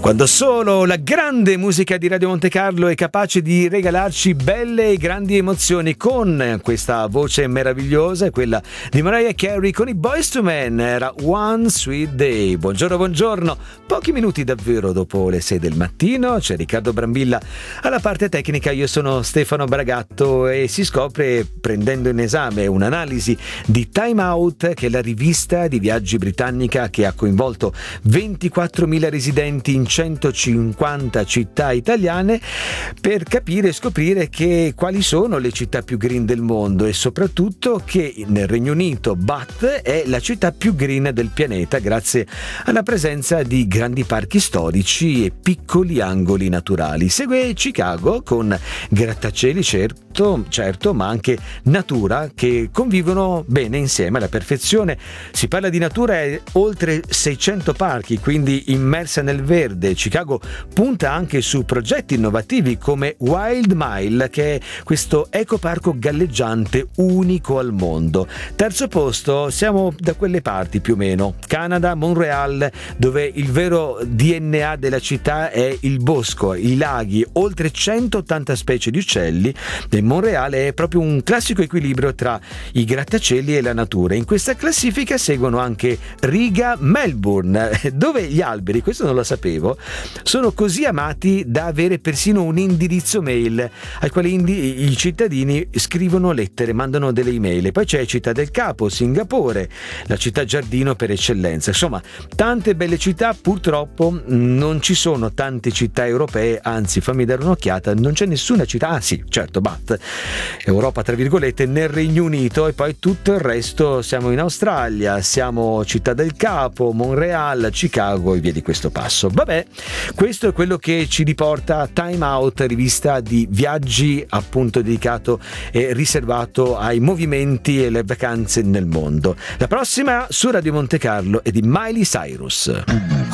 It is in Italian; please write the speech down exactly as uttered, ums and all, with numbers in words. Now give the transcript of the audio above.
Quando solo la grande musica di Radio Monte Carlo è capace di regalarci belle e grandi emozioni, con questa voce meravigliosa, quella di Mariah Carey con i Boyz two Men, era One Sweet Day. Buongiorno, buongiorno. Pochi minuti davvero dopo le sei del mattino, c'è Riccardo Brambilla alla parte tecnica, io sono Stefano Bragatto e si scopre, prendendo in esame un'analisi di Time Out, che è la rivista di viaggi britannica che ha coinvolto ventiquattromila residenti in centocinquanta città italiane, per capire e scoprire che quali sono le città più green del mondo e soprattutto che nel Regno Unito Bath è la città più green del pianeta grazie alla presenza di grandi parchi storici e piccoli angoli naturali. Segue Chicago con grattacieli certo, certo, ma anche natura che convivono bene insieme alla perfezione. Si parla di natura e oltre seicento parchi, quindi immersa nel verde. Chicago punta anche su progetti innovativi come Wild Mile, che è questo ecoparco galleggiante unico al mondo. Terzo posto, siamo da quelle parti più o meno. Canada, Montreal, dove il vero D N A della città è il bosco, i laghi, oltre centottanta specie di uccelli. E Montreal è proprio un classico equilibrio tra i grattacieli e la natura. In questa classifica seguono anche Riga, Melbourne, dove gli alberi, questo non lo sapevo, sono così amati da avere persino un indirizzo mail al quale indi- i cittadini scrivono lettere, mandano delle email. E poi c'è Città del Capo, Singapore, la città giardino per eccellenza. Insomma, tante belle città. Purtroppo non ci sono tante città europee, anzi fammi dare un'occhiata, non c'è nessuna città, ah sì, certo, Bath, Europa tra virgolette, nel Regno Unito, e poi tutto il resto siamo in Australia, siamo Città del Capo, Montreal, Chicago e via di questo passo. Vabbè, questo è quello che ci riporta Time Out, rivista di viaggi appunto dedicato e riservato ai movimenti e le vacanze nel mondo. La prossima su Radio Monte Carlo è di Miley Cyrus.